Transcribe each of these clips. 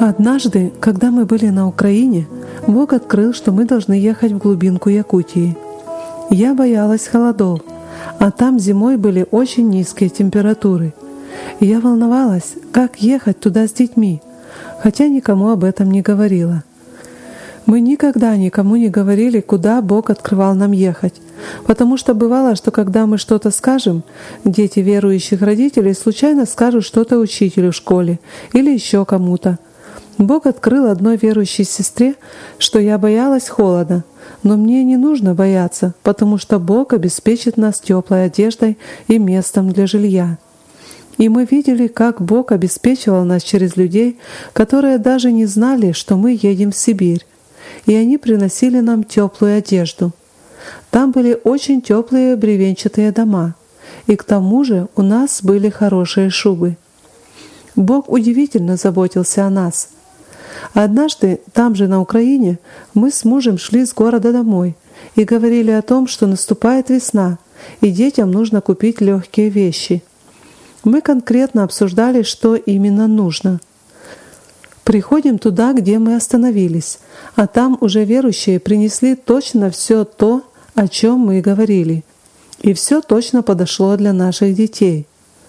Однажды, когда мы были на Украине, Бог открыл, что мы должны ехать в глубинку Якутии. Я боялась холодов, а там зимой были очень низкие температуры. И я волновалась, как ехать туда с детьми, хотя никому об этом не говорила. Мы никогда никому не говорили, куда Бог открывал нам ехать, потому что бывало, что когда мы что-то скажем, дети верующих родителей случайно скажут что-то учителю в школе или еще кому-то. Бог открыл одной верующей сестре, что я боялась холода, но мне не нужно бояться, потому что Бог обеспечит нас теплой одеждой и местом для жилья. И мы видели, как Бог обеспечивал нас через людей, которые даже не знали, что мы едем в Сибирь, и они приносили нам теплую одежду. Там были очень теплые бревенчатые дома, и к тому же у нас были хорошие шубы. Бог удивительно заботился о нас. Однажды, там же на Украине, мы с мужем шли с города домой и говорили о том, что наступает весна, и детям нужно купить легкие вещи. Мы конкретно обсуждали, что именно нужно. Приходим туда, где мы остановились, а там уже верующие принесли точно все то, о чем мы говорили. И все точно подошло для наших детей.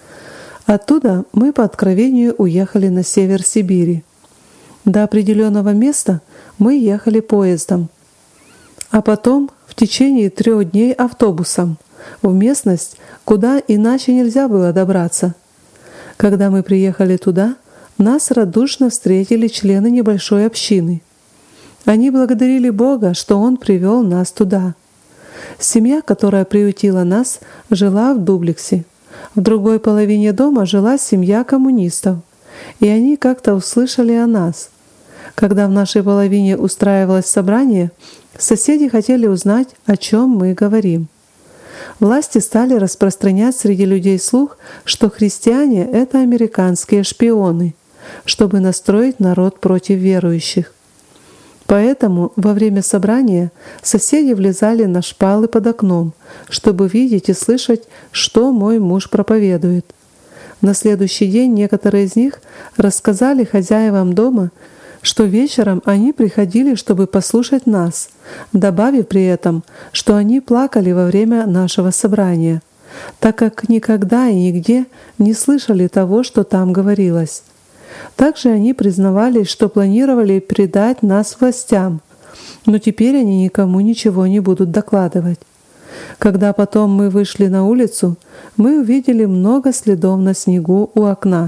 Оттуда мы по откровению уехали на север Сибири. До определенного места мы ехали поездом, а потом в течение 3 дней автобусом в местность, куда иначе нельзя было добраться. Когда мы приехали туда, нас радушно встретили члены небольшой общины. Они благодарили Бога, что Он привел нас туда. Семья, которая приютила нас, жила в дуплексе. В другой половине дома жила семья коммунистов, и они как-то услышали о нас. Когда в нашей половине устраивалось собрание, соседи хотели узнать, о чем мы говорим. Власти стали распространять среди людей слух, что христиане — это американские шпионы, чтобы настроить народ против верующих. Поэтому во время собрания соседи влезали на шпалы под окном, чтобы видеть и слышать, что мой муж проповедует. На следующий день некоторые из них рассказали хозяевам дома, что вечером они приходили, чтобы послушать нас, добавив при этом, что они плакали во время нашего собрания, так как никогда и нигде не слышали того, что там говорилось. Также они признавались, что планировали предать нас властям, но теперь они никому ничего не будут докладывать. Когда потом мы вышли на улицу, мы увидели много следов на снегу у окна.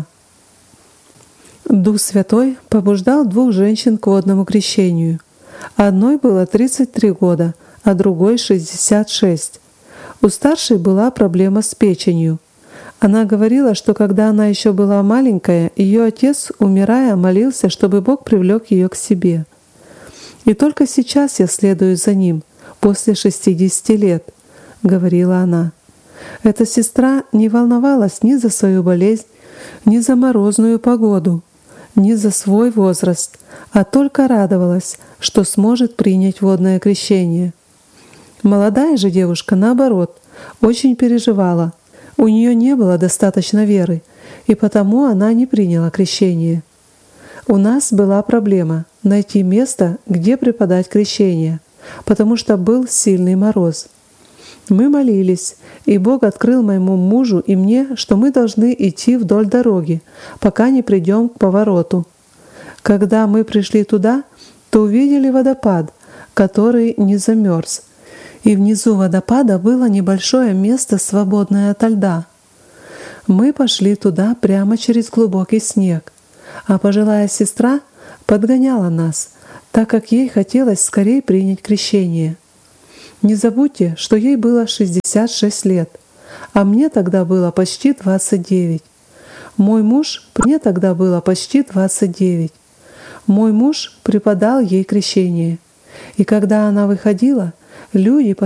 Дух Святой побуждал 2 женщин к водному крещению. Одной было 33 года, а другой 66. У старшей была проблема с печенью. Она говорила, что когда она еще была маленькая, ее отец, умирая, молился, чтобы Бог привлек ее к себе. «И только сейчас я следую за ним, после 60 лет», — говорила она. Эта сестра не волновалась ни за свою болезнь, ни за морозную погоду, ни за свой возраст, а только радовалась, что сможет принять водное крещение. Молодая же девушка, наоборот, очень переживала. У нее не было достаточно веры, и потому она не приняла крещение. У нас была проблема — найти место, где преподать крещение, потому что был сильный мороз. Мы молились, и Бог открыл моему мужу и мне, что мы должны идти вдоль дороги, пока не придем к повороту. Когда мы пришли туда, то увидели водопад, который не замерз, и внизу водопада было небольшое место, свободное ото льда. Мы пошли туда прямо через глубокий снег, а пожилая сестра подгоняла нас, так как ей хотелось скорее принять крещение. Не забудьте, что ей было 66 лет, а мне тогда было почти 29. Мне тогда было почти 29. Мой муж преподал ей крещение, и когда она выходила, люди